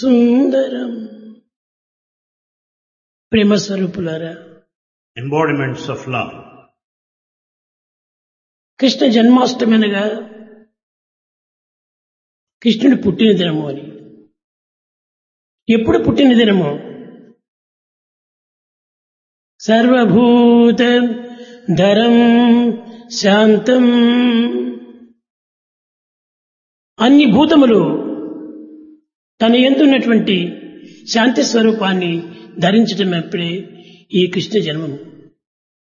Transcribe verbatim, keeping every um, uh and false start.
సుందరం ప్రేమ స్వరూపులారా, embodiments of love. Krishna Janmashtami అనగా కృష్ణుడి పుట్టిన దినము అని. ఎప్పుడు పుట్టిన దినము? సర్వభూత ధరం శాంతం, అన్ని భూతములు తన యందున్నటువంటి శాంతి స్వరూపాన్ని ధరించటం అప్పుడే ఈ కృష్ణ జన్మము.